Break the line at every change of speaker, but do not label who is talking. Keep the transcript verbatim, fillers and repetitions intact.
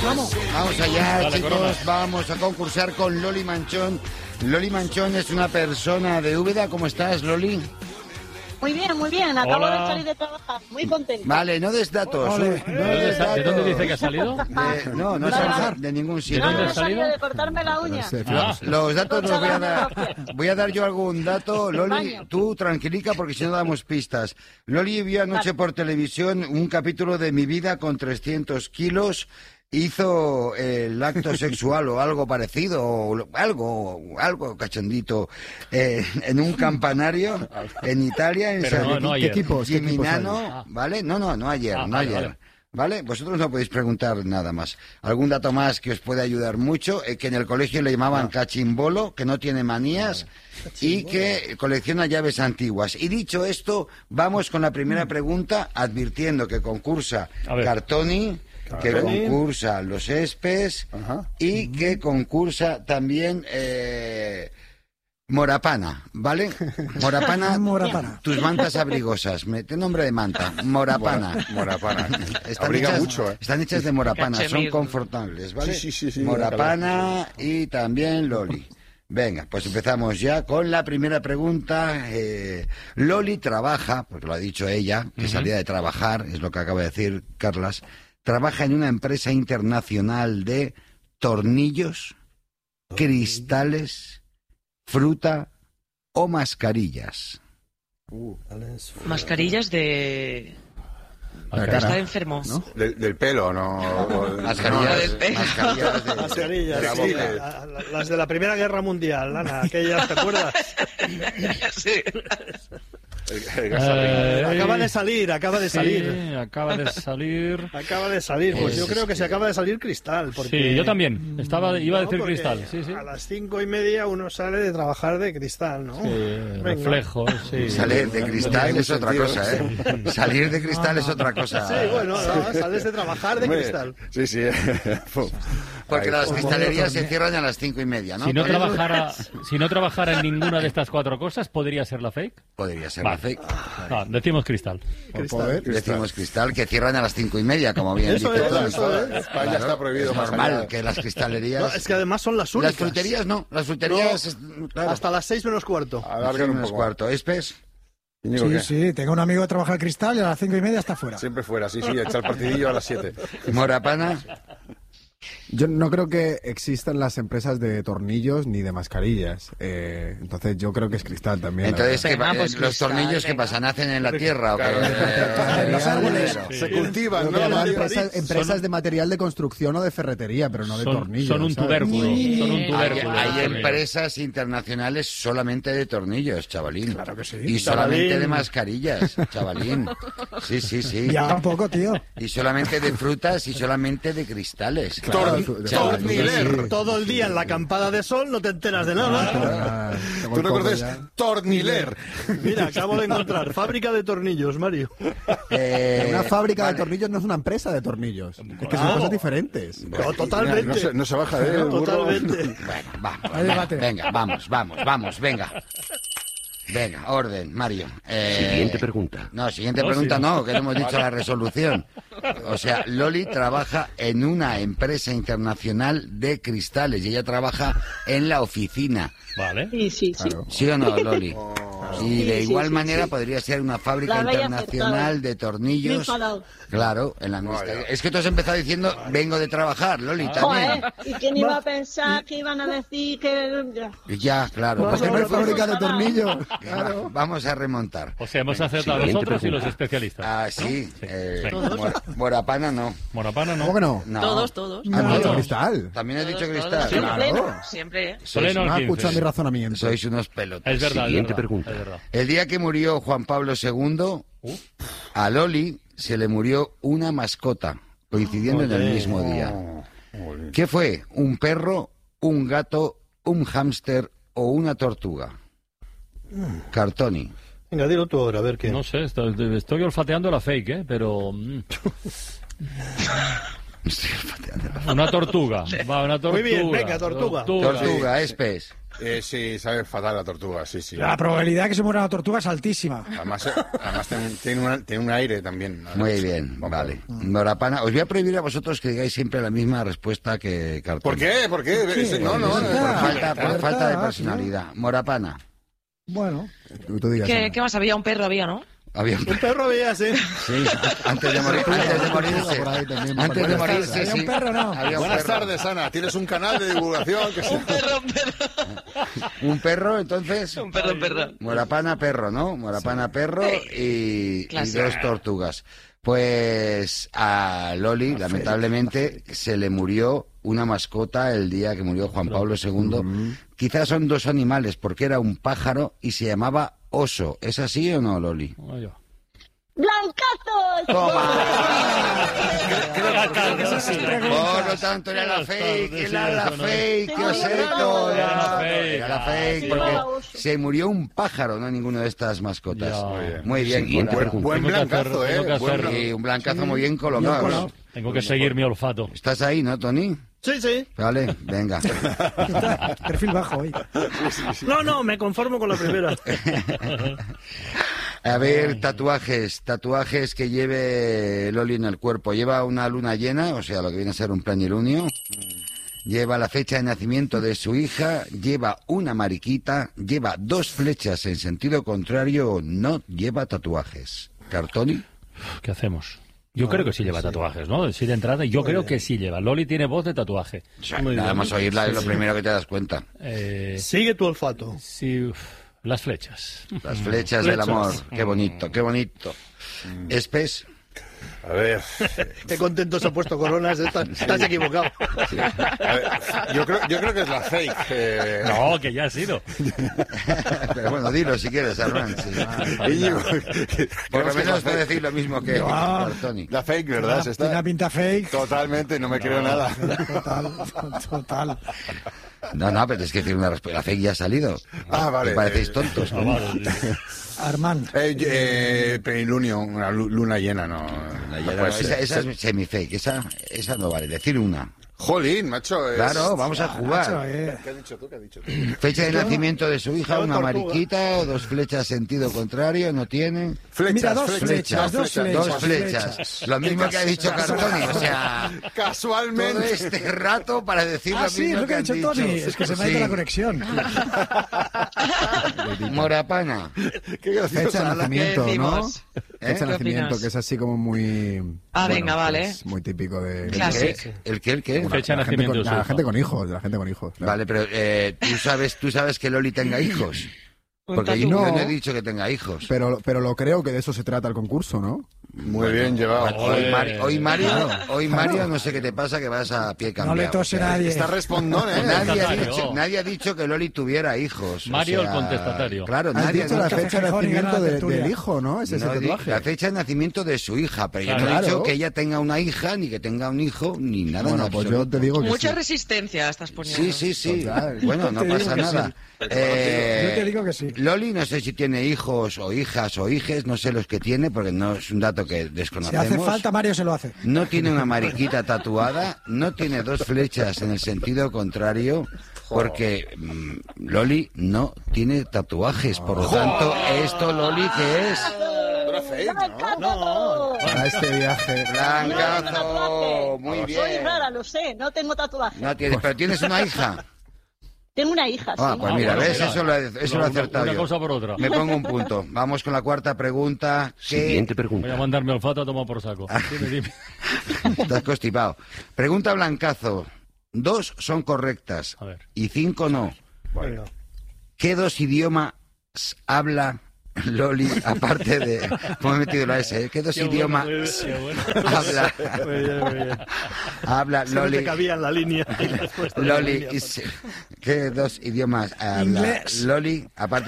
vamos.
Vamos allá,
Dale,
chicos,
Corona.
vamos a concursar con Loli Manchón. Loli Manchón es una persona de Úbeda. ¿Cómo estás, Loli?
Muy bien, muy bien. Acabo
Hola.
de salir de trabajar. Muy contenta.
Vale, no des datos.
Ole.
¿eh? No des
¿De
datos.
dónde dice que ha salido?
De- no, no
Vale,
sale
vale.
de ningún
¿De
sitio.
No,
dónde
no
has
he salido
salido?
de cortarme la uña.
Ah,
Los datos los voy a dar. Voy a dar yo algún dato. Loli,
Baño.
tú tranquilica porque si no damos pistas. Loli vio anoche por televisión un capítulo de Mi vida con trescientos kilos. Hizo el acto sexual o algo parecido, o algo, algo cachondito, eh, en un campanario en Italia, en
Pero
San
no- no ayer.
¿Qué equipos? ¿Qué equipos
Gimignano,
hay?
¿vale? No, no, no ayer,
Ah,
no
vale,
ayer.
vale.
¿Vale? Vosotros no podéis preguntar nada más. Algún dato más que os puede ayudar mucho, eh, que en el colegio le llamaban cachimbolo, que no tiene manías y que colecciona llaves antiguas. Y dicho esto, vamos con la primera pregunta, advirtiendo que concursa
A ver.
Cartoni, que
Cartoni.
concursa Los Espes
Ajá.
y que concursa también eh, Morapana, ¿vale? Morapana,
Morapana.
tus mantas abrigosas, me, te nombre de manta, Morapana.
Morapana.
Están
Abriga
hechas,
mucho, ¿eh?
están hechas de morapana, son
Cachemir.
confortables, ¿vale?
Sí, sí, sí, sí.
Morapana y también Loli. Venga, pues empezamos ya con la primera pregunta. Eh, Loli trabaja, porque lo ha dicho ella, que salía de trabajar, es lo que acaba de decir Carlas, trabaja en una empresa internacional de tornillos, cristales, fruta o mascarillas.
Mascarillas de...
La
de
cara.
estar enfermo.
¿No?
Del, del pelo, no.
Mascarillas,
del pelo.
mascarillas de-
Mascarillas,
de la
sí,
boca.
la- la- las de la Primera Guerra Mundial, Ana, aquellas, ¿te acuerdas?
Sí.
El, el gasolina.
Eh,
Acaba de salir, acaba de
sí,
salir.
acaba de salir.
Acaba de salir, pues
Es-
yo creo que se acaba de salir Cristal. Porque,
Sí, yo también. Estaba, iba a
No,
decir
porque
cristal. Sí, sí.
A las cinco y media uno sale de trabajar de Cristal, ¿no?
Sí,
Venga.
reflejo, sí.
Salir de cristal es otra
sentido.
cosa, ¿eh? Salir de cristal es otra cosa.
Sí, bueno, no, sales de trabajar de
Hombre,
Cristal.
Sí, sí.
Porque
Ahí.
las cristalerías se cierran a las cinco y media, ¿no?
Si no
Por eso
trabajara, si no trabajara en ninguna de estas cuatro cosas, ¿podría ser la fake?
podría ser
Vale.
la fake.
No, decimos cristal.
Por poder.
Decimos cristal que cierran a las cinco y media, como bien
Eso
dice
es,
Tony.
eso es.
España está prohibido
Es
más
normal
allá.
que las cristalerías...
No, es que además son las únicas.
Las fruterías no, las fruterías... es- claro,
Hasta las seis menos cuarto.
Alargan un
menos
poco.
cuarto. ¿Espes?
Íñigo,
Sí,
¿qué?
sí, tengo un amigo que trabaja en Cristal y a las cinco y media está fuera.
Siempre fuera, sí, sí, echa el partidillo a las siete.
Morapana.
Yo no creo que existan las empresas de tornillos ni de mascarillas. Eh, entonces yo creo que es cristal también. la
Entonces, ¿qué
Venga,
pa-
pues
los
cristal,
tornillos que
venga.
pasan, ¿nacen en la tierra o qué?
Claro.
Eh,
En los árboles.
Se cultivan,
Creo
¿no?
que habrá
Los
empresas,
París.
empresas de material de construcción o de ferretería, pero no de
Son,
tornillos.
son un
¿sabes?
tubérculo. Son un
Hay,
tubérculo.
hay
los tornillos.
empresas internacionales solamente de tornillos, chavalín.
Claro que sí.
Y solamente
Chavalín.
de mascarillas, chavalín. Sí, sí, sí.
Ya un poco, tío.
Y solamente de frutas y solamente de cristales.
Claro,
Tor-
chavalín.
Torniler.
Todo el día en la acampada de sol no te enteras de nada.
Ah, tengo
¿Tú
el
no
coco
conoces
ya.
Torniler?
Mira, acabo de encontrar fábrica de tornillos, Mario.
Eh,
Una fábrica
vale.
de tornillos no es una empresa de tornillos. Es que son
Ah.
cosas diferentes.
No, totalmente.
No se, no se baja de él, el burro.
Totalmente.
Bueno, vamos,
Hay debate.
venga, vamos, vamos, vamos, venga. Venga, orden, Mario. Eh,
Siguiente pregunta.
No, siguiente
No,
pregunta
sí.
no, que no hemos dicho la resolución. O sea, Loli trabaja en una empresa internacional de cristales y ella trabaja en la oficina.
Vale.
Sí, sí, sí.
¿Sí o no, Loli? Y de
Sí, sí,
igual
sí,
manera
sí.
podría ser una fábrica
La habéis
internacional
acertado.
de
Me he
tornillos.
enfadado.
Claro, en la administración. Es que tú has empezado diciendo, vengo de trabajar, Loli, también.
Joder, ¿y quién iba a pensar que iban a decir que...
Ya, claro.
¿Por
Pues
qué no hay
hemos-
fábrica de tornillos?
Va-
Claro.
Vamos a remontar.
O sea, hemos acertado
Siguiente
nosotros y
pregunta.
los especialistas.
Ah, sí.
Sí.
eh,
Venga.
Mor- Morapana no.
Morapana
¿Cómo
no.
que no?
No.
Todos, todos.
Ah, no,
Todos.
cristal.
También has dicho
Todos,
cristal.
todos. Siempre,
Claro.
siempre, ¿eh?
Sois,
Soleno
No ha
al quince.
escuchado mi razonamiento.
sois unos pelotas.
Es verdad, es
Siguiente
verdad,
pregunta.
es verdad.
El día que murió Juan Pablo segundo, a Loli se le murió una mascota, coincidiendo en el mismo día. ¿Qué fue? ¿Un perro, un gato, un hámster o una tortuga? Cartoni.
Venga, dilo tú ahora, a ver qué.
No sé, estoy, estoy olfateando la fake, ¿eh? Pero... mm, Una tortuga. Va, una tortuga.
Muy bien, venga, tortuga.
Tortuga, Espes.
Eh, sí, sabe fatal la tortuga, sí, sí.
La probabilidad de que se muera la tortuga es altísima.
Además, eh, además tiene, tiene, una- tiene un aire también.
Muy bien, vale. Morapana, os voy a prohibir a vosotros que digáis siempre la misma respuesta que Cartón.
¿Por qué? ¿Por qué?
qué?
No, no,
Por
no.
falta, por
Ah,
falta de
ah,
personalidad. Morapana.
Bueno,
Tú, tú digas,
¿Qué,
Ana.
¿Qué más había? Un perro había, ¿no?
Había un
Un perro veía así.
Sí, antes de morir, antes de morirse.
Por ahí también,
Antes de
Buenas
morirse,
tardes.
sí.
¿Había un perro, no?
Había un
Buenas
perro.
tardes, Ana. Tienes un canal de divulgación que se...
Un perro, un perro.
Un perro, entonces.
Un perro, un perro.
Morapana, perro, ¿no? Morapana, perro y, y
Clásico.
dos tortugas. Pues a Loli, lamentablemente, se le murió una mascota el día que murió Juan Pablo segundo. Quizás son dos animales, porque era un pájaro y se llamaba oso. ¿Es así o no, Loli?
Oye.
¡Blancazos!
Por lo tanto, era la fake, era la fake, que os he
Era
toda.
la fake.
Era la fake,
Sí,
porque
era oso.
se murió un pájaro, no ninguna de estas mascotas.
Ya.
Muy bien.
Siguiente
Buen-
pregunta.
Buen
Tengo que hacer-
blancazo,
tengo que
¿eh?
hacer-
Buen-
Y un blancazo muy bien colocado.
colado.
Tengo que seguir mi olfato.
¿Estás ahí, no, Tony?
Sí, sí.
Vale, venga.
perfil bajo hoy.
No, no, me conformo con la primera.
A ver, tatuajes, tatuajes que lleve Loli en el cuerpo. Lleva una luna llena, o sea, lo que viene a ser un planilunio. Lleva la fecha de nacimiento de su hija, lleva una mariquita, lleva dos flechas en sentido contrario, no lleva tatuajes. ¿Cartoni?
¿Qué hacemos? Yo creo que sí lleva tatuajes, ¿no? Sí, de entrada, yo creo que sí lleva. Loli tiene voz de tatuaje.
Nada más oírla es lo primero que te das cuenta.
Eh,
Sigue tu olfato.
sí, uf, las flechas.
Las flechas del
Flechas.
amor. Qué bonito, qué bonito. Espes.
A ver,
Qué contento se ha puesto Coronas. Estás, estás equivocado.
a ver, yo, creo, yo creo que es la fake. eh.
No, que ya ha sido.
Pero bueno, dilo si quieres, Armand. sí.
Íñigo,
Por lo
creo que es la
menos puedo
fake.
decir lo mismo que
Ah.
Cartoni.
La fake, ¿verdad? Se
Tiene una
está...
pinta fake.
Totalmente, no me creo nada.
Total, total.
No, no, pero es que decir una respuesta. La fake ya ha salido.
Ah, vale.
Me parecéis tontos.
Ah, vale.
Armand.
Eh, eh, Penilunio, una lu- luna llena, no.
La
no
llena,
puede
no,
ser.
esa, esa es semi-fake, esa, esa no vale. Decir una.
Jolín, macho. es-
Claro, vamos a
Macho,
jugar.
eh.
¿Qué has dicho tú? ¿Qué has dicho tú?
Fecha de nacimiento de su hija,
Yo,
una
tortuga.
mariquita o dos flechas sentido contrario, no tiene.
Flechas,
Mira, dos
flechas,
flechas, dos flechas.
Dos flechas. Lo mismo que ha dicho Cartoni, o sea, todo
Casualmente.
este rato para decir
Ah,
lo
sí,
mismo
es lo que ha
han
dicho Tony. Es que se me ha ido
Sí.
la conexión.
Morapana.
Qué gracioso.
Fecha de nacimiento,
¿Qué
¿no?
decimos?
Fecha
¿Eh?
de
¿Qué
nacimiento,
opinas?
que es así como muy...
Ah, venga, vale.
pues, muy típico de...
¿El
Claro.
qué?
sí.
¿El qué? ¿El qué?
Fecha de
la gente
nacimiento
con,
de su
la
hija.
gente con hijos, de la gente con hijos. claro.
Vale, pero eh, ¿tú sabes tú sabes que Loli tenga hijos? Porque yo
tatu.
yo no
No.
he dicho que tenga hijos.
Pero, pero lo creo que de eso se trata el concurso, ¿no?
Muy bien llevado.
Bueno, hoy, Mari- hoy Mario, hoy Mario, no sé qué te pasa, que vas a pie
No
cambiado.
le tose
o sea,
nadie.
Está respondón, ¿eh?
Nadie ha,
Mario.
dicho, nadie ha dicho que Loli tuviera hijos. o
Mario, el
sea,
contestatario.
Claro,
Has
nadie
dicho
ha
la
dicho.
fecha de
Café Gijón y gana
nacimiento
la
de-
tertulia.
del hijo, ¿no? Ese es
No,
el
di-
tatuaje.
la fecha de nacimiento de su hija, pero yo no he
Claro.
dicho que ella tenga una hija, ni que tenga un hijo, ni nada.
Bueno,
en
pues yo
absoluto.
te digo que
Mucha
sí.
resistencia estás poniendo.
Sí, sí, sí.
Total.
Bueno, no
Te digo
pasa
que
nada.
sí.
Eh,
Yo te digo que sí.
Loli, no sé si tiene hijos o hijas o hijes, no sé los que tiene, porque no es un dato que
Si
desconocemos.
hace falta, Mario se lo hace.
No tiene una mariquita tatuada, no tiene dos flechas en el sentido contrario, porque mm, Loli no tiene tatuajes. Por lo tanto, ¿esto, Loli, qué es?
Era fake, ¿no?
No.
Para este viaje.
Blancazo, muy
Soy
bien.
rara, lo sé, no tengo tatuaje.
No tienes, pero tienes una hija.
Tengo una hija, sí.
Ah, pues
Ah,
mira,
bueno,
¿ves?
mira.
Eso lo he, eso lo he
Una-
acertado
una
yo.
cosa por otra.
Me pongo un punto. Vamos con la cuarta pregunta. ¿Qué...
Voy a mandarme olfato a tomar por saco. Dime, dime.
Estás constipado. Pregunta Blancazo. Dos son correctas
A ver.
y cinco no.
Venga.
¿Qué dos idiomas habla Loli, aparte de... ¿Cómo he metido la S? eh? ¿Qué dos
Qué bueno,
idiomas
muy bien, qué bueno.
habla,
Muy bien, muy bien.
habla
Se no
Loli?
te cabía en la línea.
Loli, y se- ¿qué dos idiomas habla
Inglés.
Loli, aparte